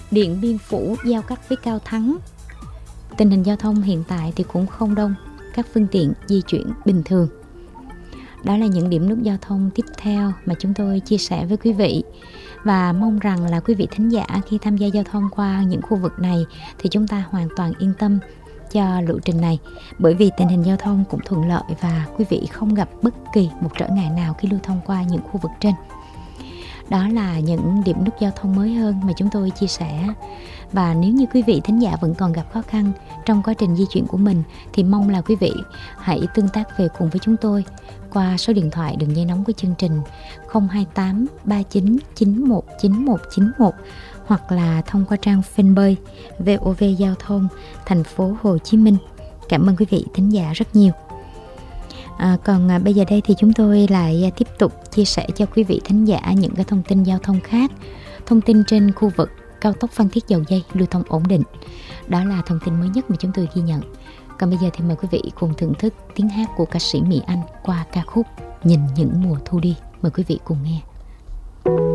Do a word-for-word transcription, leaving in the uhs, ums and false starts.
Điện Biên Phủ giao cắt với Cao Thắng. Tình hình giao thông hiện tại thì cũng không đông, các phương tiện di chuyển bình thường. Đó là những điểm nút giao thông tiếp theo mà chúng tôi chia sẻ với quý vị. Và mong rằng là quý vị thính giả khi tham gia giao thông qua những khu vực này thì chúng ta hoàn toàn yên tâm cho lộ trình này, bởi vì tình hình giao thông cũng thuận lợi và quý vị không gặp bất kỳ một trở ngại nào khi lưu thông qua những khu vực trên. Đó là những điểm nút giao thông mới hơn mà chúng tôi chia sẻ. Và nếu như quý vị thính giả vẫn còn gặp khó khăn trong quá trình di chuyển của mình thì mong là quý vị hãy tương tác về cùng với chúng tôi qua số điện thoại đường dây nóng của chương trình không hai tám ba chín chín một chín một chín một hoặc là thông qua trang fanpage vê o vê Giao thông thành phố Hồ Chí Minh. Cảm ơn quý vị thính giả rất nhiều. À, còn à, bây giờ đây thì chúng tôi lại à, tiếp tục chia sẻ cho quý vị thính giả những cái thông tin giao thông khác. Thông tin trên khu vực cao tốc Phan Thiết Dầu Giây lưu thông ổn định. Đó là thông tin mới nhất mà chúng tôi ghi nhận. Còn bây giờ thì mời quý vị cùng thưởng thức tiếng hát của ca sĩ Mỹ Anh qua ca khúc Nhìn Những Mùa Thu Đi. Mời quý vị cùng nghe.